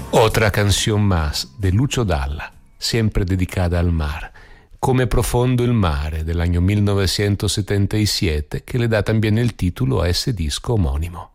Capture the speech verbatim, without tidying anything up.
Otra canción más de Lucio Dalla, siempre dedicada al mar, Come profondo el mare del año mil novecientos setenta y siete, que le da también el título a ese disco homónimo.